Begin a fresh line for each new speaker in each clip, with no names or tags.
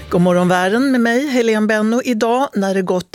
God morgon världen med mig, Helene Benno. Idag när det gått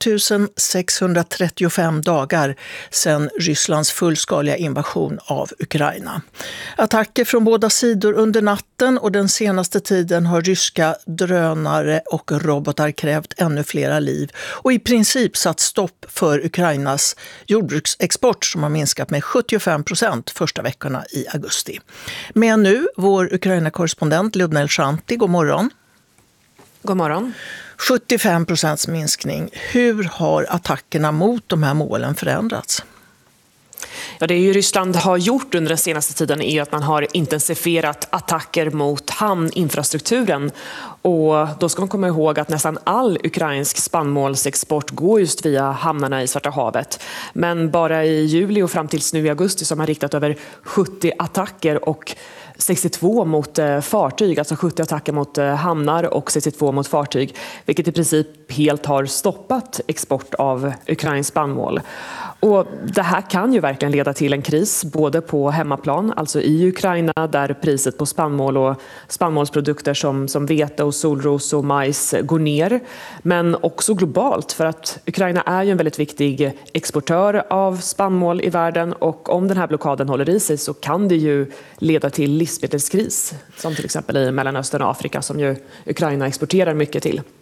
1635 dagar sedan Rysslands fullskaliga invasion av Ukraina. Attacker från båda sidor under natten och den senaste tiden har ryska drönare och robotar krävt ännu flera liv och i princip satt stopp för Ukrainas jordbruksexport som har minskat med 75% första veckorna i augusti. Men nu vår Ukraina-korrespondent Ludmila Shanti, god morgon.
God morgon.
75% minskning. Hur har attackerna mot de här målen förändrats?
Ja, det ju Ryssland har gjort under den senaste tiden är att man har intensifierat attacker mot hamninfrastrukturen. Och då ska man komma ihåg att nästan all ukrainsk spannmålsexport går just via hamnarna i Svarta havet. Men bara i juli och fram tills nu i augusti så har man riktat över 70 attacker och 62 mot fartyg, alltså 70 attacker mot hamnar och 62 mot fartyg, vilket i princip helt har stoppat export av ukrainsk spannmål. Och det här kan ju verkligen leda till en kris både på hemmaplan, alltså i Ukraina där priset på spannmål och spannmålsprodukter som vete och solros och majs går ner, men också globalt för att Ukraina är ju en väldigt viktig exportör av spannmål i världen och om den här blockaden håller i sig så kan det ju leda till livsmedelskris som till exempel i Mellanöstern och Afrika som ju Ukraina exporterar mycket till.